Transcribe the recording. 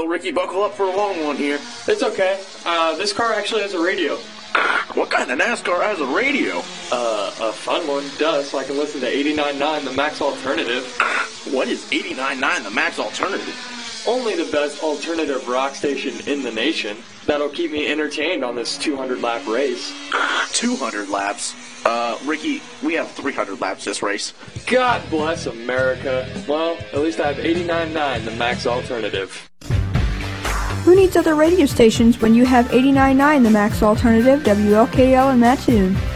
Uh-oh, Ricky, buckle up for a long one here. It's okay. This car actually has a radio. What kind of NASCAR has a radio? A fun one, so I can listen to 89.9 The Max Alternative. What is 89.9 The Max Alternative? Only the best alternative rock station in the nation. That'll keep me entertained on this 200-lap race. 200 laps? Ricky, we have 300 laps this race. God bless America. Well, at least I have 89.9 The Max Alternative. Who needs other radio stations when you have 89.9 The Max Alternative, WLKL in Mattoon?